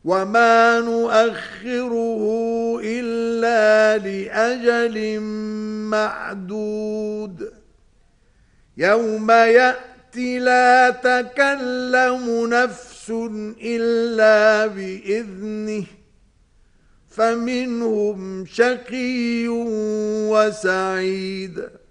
وما نؤخره إلا لأجل معدود يوم يأتي لا تكلم نفس إلا بإذنه فمنهم شقي وسعيد